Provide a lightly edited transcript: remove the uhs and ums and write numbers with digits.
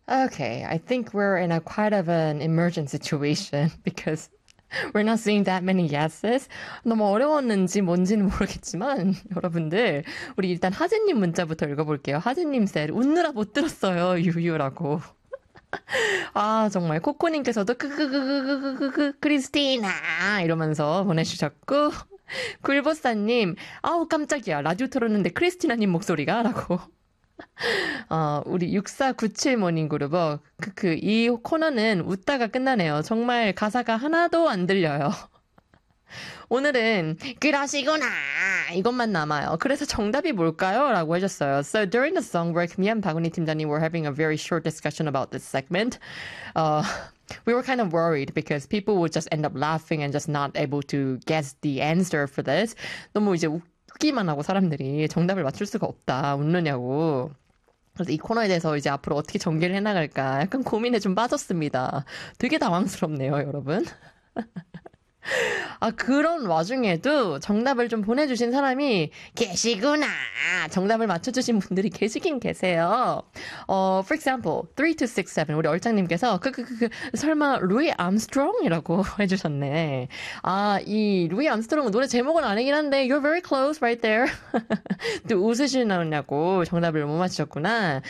Okay, I think we're in a quite of an emergent situation because we're not seeing that many yeses. 너무 어려웠는지 뭔지는 모르겠지만 여러분들 우리 일단 하진님 문자부터 읽어볼게요. 하진님 said 웃느라 못 들었어요 유유라고. 아 정말 코코님께서도 크크크크크크크 크리스티나 이러면서 보내주셨고 굴보사님 아우 깜짝이야 라디오 틀었는데 크리스티나님 목소리가 라고 우리 6497 모닝그룹 이 코너는 웃다가 끝나네요. 정말 가사가 하나도 안 들려요. 오늘은 그러시구나 이것만 남아요. 그래서 정답이 뭘까요? 라고 해줬어요. So during the song break, me and 박은희 팀장님 were having a very short discussion about this segment. We were kind of worried because people would just end up laughing and just not able to guess the answer for this. 너무 이제 웃기만 하고 사람들이 정답을 맞출 수가 없다. 웃느냐고. 그래서 이 코너에 대해서 이제 앞으로 어떻게 전개를 해나갈까 약간 고민에 좀 빠졌습니다. 되게 당황스럽네요, 여러분. 그런 와중에도 정답을 좀 보내주신 사람이 계시구나. 정답을 맞춰주신 분들이 계시긴 계세요. For example, 3267 우리 얼짱님께서 설마 루이 암스트롱이라고 해주셨네. 이 루이 암스트롱은 노래 제목은 아니긴 한데 You're very close right there. 또 웃으시느냐고 정답을 못 맞추셨구나.